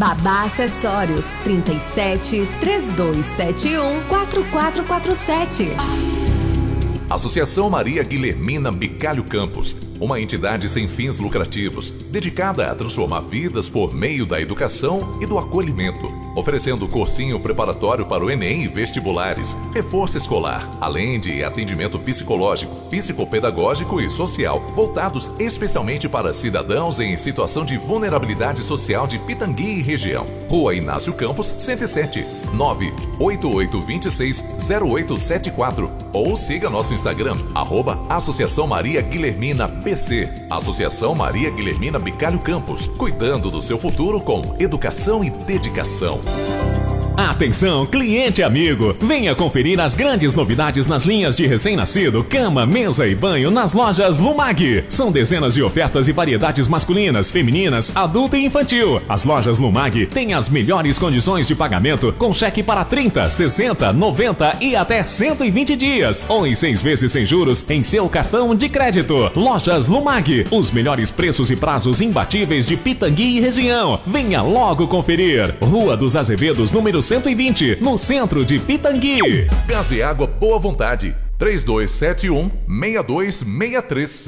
Babá Acessórios 37 3271 4447. Associação Maria Guilhermina Bicalho Campos, uma entidade sem fins lucrativos, dedicada a transformar vidas por meio da educação e do acolhimento, oferecendo cursinho preparatório para o Enem e vestibulares, reforço escolar, além de atendimento psicológico, psicopedagógico e social, voltados especialmente para cidadãos em situação de vulnerabilidade social de Pitangui e região. Rua Inácio Campos, 107, 988260874, ou siga nosso Instagram, @Associação Maria Guilhermina BC. Associação Maria Guilhermina Bicalho Campos, cuidando do seu futuro com educação e dedicação. Atenção, cliente amigo! Venha conferir as grandes novidades nas linhas de recém-nascido, cama, mesa e banho nas lojas Lumag. São dezenas de ofertas e variedades masculinas, femininas, adulta e infantil. As lojas Lumag têm as melhores condições de pagamento com cheque para 30, 60, 90 e até 120 dias. Ou em 6 vezes sem juros em seu cartão de crédito. Lojas Lumag, os melhores preços e prazos imbatíveis de Pitangui e região. Venha logo conferir. Rua dos Azevedos, número 120, no centro de Pitangui. Gás e Água Boa Vontade, 3271-6263.